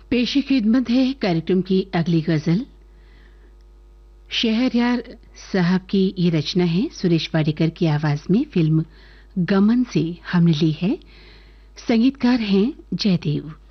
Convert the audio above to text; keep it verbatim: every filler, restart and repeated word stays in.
पेशी खिदमत है कार्यक्रम की अगली गजल। शहरयार साहब की ये रचना है सुरेश वाडेकर की आवाज में। फिल्म गमन से हमने ली है। संगीतकार हैं जयदेव।